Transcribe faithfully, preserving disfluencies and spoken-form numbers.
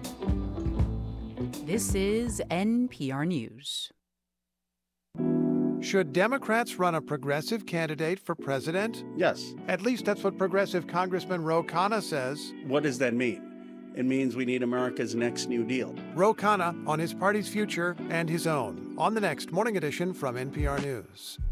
This is N P R News. Should Democrats run a progressive candidate for president? Yes. At least that's what progressive Congressman Ro Khanna says. What does that mean? It means we need America's next New Deal. Ro Khanna on his party's future and his own on the next Morning Edition from N P R News.